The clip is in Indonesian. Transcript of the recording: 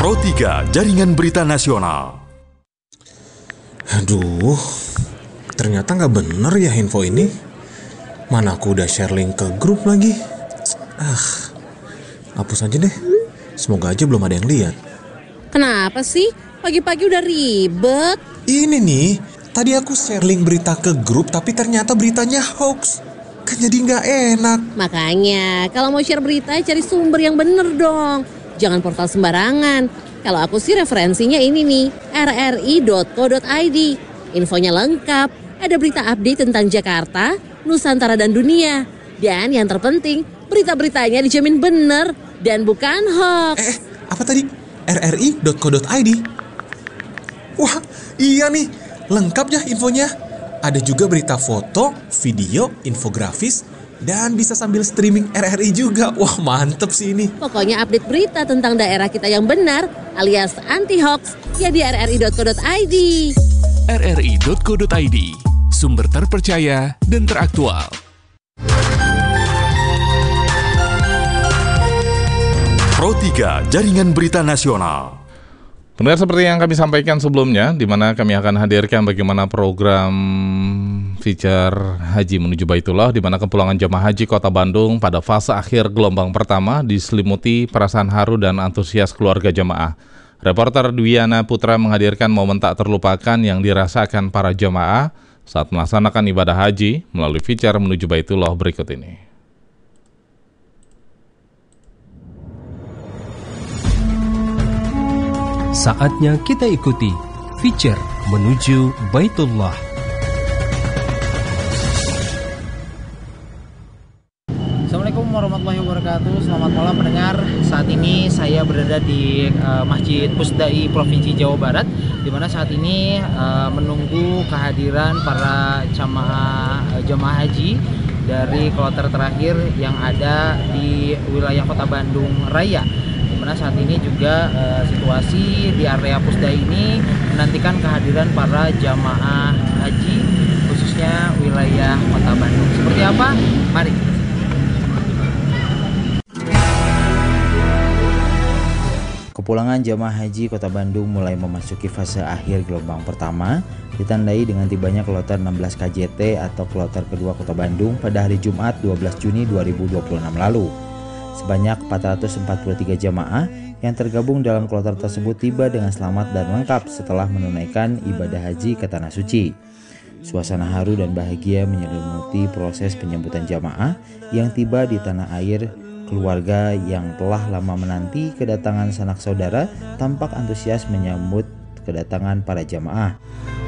Pro 3 Jaringan Berita Nasional. Aduh, ternyata nggak bener ya info ini. Mana aku udah share link ke grup lagi. Hapus aja deh. Semoga aja belum ada yang lihat. Kenapa sih? Pagi-pagi udah ribet. Ini nih, tadi aku share link berita ke grup tapi ternyata beritanya hoax. Kan jadi nggak enak. Makanya, kalau mau share berita cari sumber yang bener dong. Jangan portal sembarangan. Kalau aku sih referensinya ini nih, rri.co.id. Infonya lengkap, ada berita update tentang Jakarta, Nusantara dan dunia. Dan yang terpenting, berita-beritanya dijamin bener dan bukan hoax. Apa tadi? rri.co.id. Wah, iya nih, lengkap ya infonya. Ada juga berita foto, video, infografis, dan bisa sambil streaming RRI juga. Wah, mantep sih ini. Pokoknya update berita tentang daerah kita yang benar alias anti-hoax ya di rri.co.id. rri.co.id, sumber terpercaya dan teraktual. Pro 3 Jaringan Berita Nasional. Benar seperti yang kami sampaikan sebelumnya, di mana kami akan hadirkan bagaimana program feature Haji Menuju Baitullah, di mana kepulangan jemaah haji Kota Bandung pada fase akhir gelombang pertama diselimuti perasaan haru dan antusias keluarga jemaah. Reporter Dwiana Putra menghadirkan momen tak terlupakan yang dirasakan para jemaah saat melaksanakan ibadah haji melalui feature Menuju Baitullah berikut ini. Saatnya kita ikuti feature Menuju Baitullah. Assalamualaikum warahmatullahi wabarakatuh. Selamat malam pendengar. Saat ini saya berada di Masjid Pusdai Provinsi Jawa Barat, di mana saat ini menunggu kehadiran para jemaah haji dari kloter terakhir yang ada di wilayah Kota Bandung Raya. Dimana saat ini juga situasi di area Pusdai ini menantikan kehadiran para jamaah haji khususnya wilayah Kota Bandung. Seperti apa? Mari kita simak. Kepulangan jamaah haji Kota Bandung mulai memasuki fase akhir gelombang pertama, ditandai dengan tibanya kloter 16 KJT atau kloter kedua Kota Bandung pada hari Jumat 12 Juni 2026 lalu. Sebanyak 443 jamaah yang tergabung dalam kloter tersebut tiba dengan selamat dan lengkap setelah menunaikan ibadah haji ke Tanah Suci. Suasana haru dan bahagia menyelimuti proses penyambutan jamaah yang tiba di tanah air. Keluarga yang telah lama menanti kedatangan sanak saudara tampak antusias menyambut kedatangan para jamaah.